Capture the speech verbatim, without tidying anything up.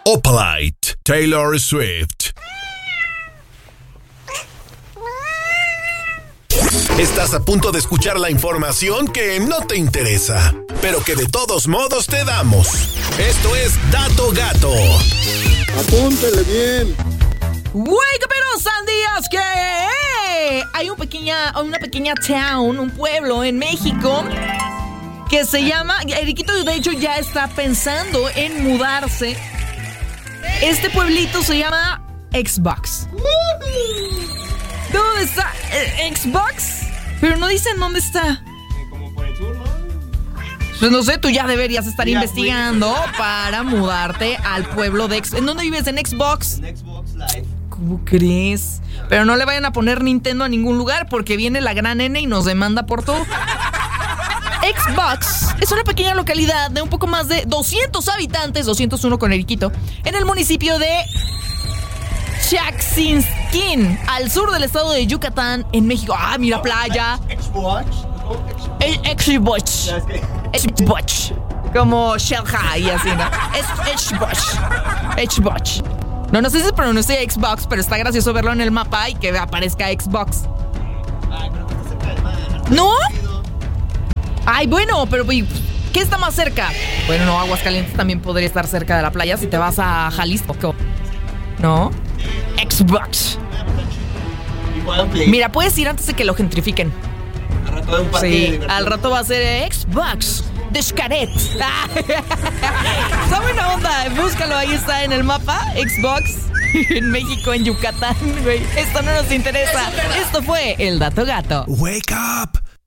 Opalite, Taylor Swift. Estás a punto de escuchar la información que no te interesa, pero que de todos modos te damos. Esto es Dato Gato. Apúntele bien. Güey, pero sandías que hay un pequeña, una pequeña town, un pueblo en México que se llama, Eriquito de hecho ya está pensando en mudarse. Este pueblito se llama Xbox. ¿Dónde está? ¿Xbox? Pero no dicen dónde está. Como por el sur, ¿no? Pues no sé, tú ya deberías estar Mira, investigando güey. para mudarte al pueblo de Xbox. ¿En dónde vives? ¿En Xbox? En Xbox Live. ¿Cómo crees? Pero no le vayan a poner Nintendo a ningún lugar porque viene la gran N y nos demanda por todo. Xbox es una pequeña localidad de un poco más de doscientos habitantes, doscientos uno con Eriquito, en el municipio de Chaxinquín, al sur del estado de Yucatán, en México. Ah, mira, playa. Xbox. Xbox. Xbox. Como Shanghai y así, ¿no? Es Xbox. Xbox. No, no sé si se pronuncia Xbox, pero está gracioso verlo en el mapa y que aparezca Xbox. Ay, pero está cerca del mar. ¿No? Ay, bueno, pero ¿qué está más cerca? Bueno, no, Aguascalientes también podría estar cerca de la playa si te vas a Jalisco. ¿No? Xbox. Mira, puedes ir antes de que lo gentrifiquen. Al rato de un parque de Sí, diversión. al rato va a ser eh, Xbox de Xcaret. Está buena onda, búscalo, ahí está en el mapa. Xbox en México, en Yucatán, güey. Esto no nos interesa. Esto fue el Dato Gato. Wake up.